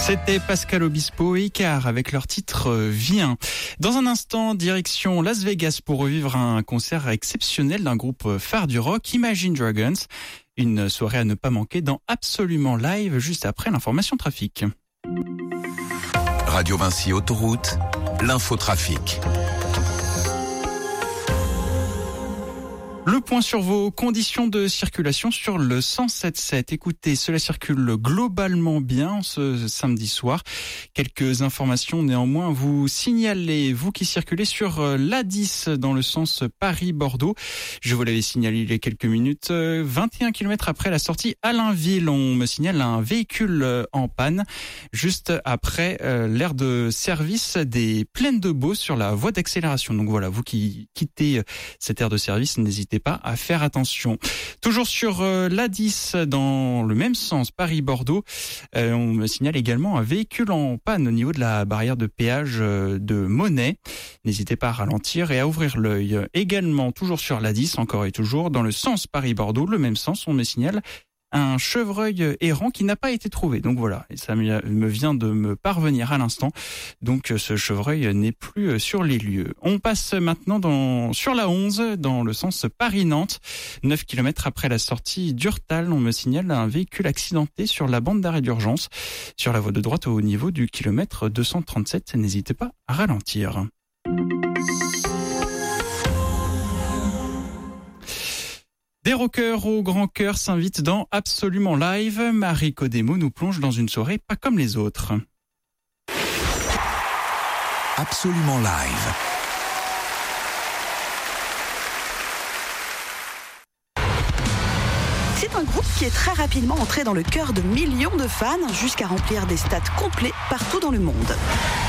C'était Pascal Obispo et Icar avec leur titre Viens. Dans un instant, direction Las Vegas pour revivre un concert exceptionnel d'un groupe phare du rock, Imagine Dragons. Une soirée à ne pas manquer dans Absolument Live, juste après l'information trafic. Radio Vinci Autoroute, l'infotrafic. Le point sur vos conditions de circulation sur le 107.7. Écoutez, cela circule globalement bien ce samedi soir. Quelques informations néanmoins à vous signaler. Vous qui circulez sur l'A10 dans le sens Paris-Bordeaux. Je vous l'avais signalé il y a quelques minutes. 21 km après la sortie Allainville, on me signale un véhicule en panne juste après l'aire de service des Plaines de Beauce sur la voie d'accélération. Donc voilà, vous qui quittez cette aire de service, n'hésitez pas à faire attention. Toujours sur l'A10 dans le même sens Paris-Bordeaux, on me signale également un véhicule en panne au niveau de la barrière de péage de Monnet. N'hésitez pas à ralentir et à ouvrir l'œil. Également toujours sur l'A10, encore et toujours dans le sens Paris-Bordeaux, le même sens, on me signale un chevreuil errant qui n'a pas été trouvé. Donc voilà, et ça me vient de me parvenir à l'instant. Donc ce chevreuil n'est plus sur les lieux. On passe maintenant sur la 11 dans le sens Paris-Nantes. 9 km après la sortie d'Urtal, on me signale un véhicule accidenté sur la bande d'arrêt d'urgence sur la voie de droite au niveau du kilomètre 237. N'hésitez pas à ralentir. Des rockers au grand cœur s'invitent dans Absolument Live. Marie Codemo nous plonge dans une soirée pas comme les autres. Absolument Live. C'est un groupe qui est très rapidement entré dans le cœur de millions de fans jusqu'à remplir des stades complets partout dans le monde.